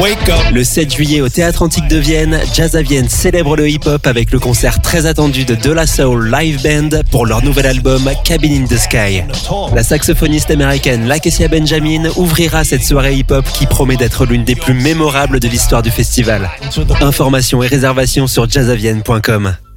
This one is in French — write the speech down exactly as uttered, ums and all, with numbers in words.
Wake up. Le sept juillet au Théâtre Antique de Vienne, Jazz à Vienne célèbre le hip-hop avec le concert très attendu de De La Soul Live Band pour leur nouvel album Cabin in the Sky. La saxophoniste américaine Lakecia Benjamin ouvrira cette soirée hip-hop qui promet d'être l'une des plus mémorables de l'histoire du festival. Informations et réservations sur jazz à vienne point com.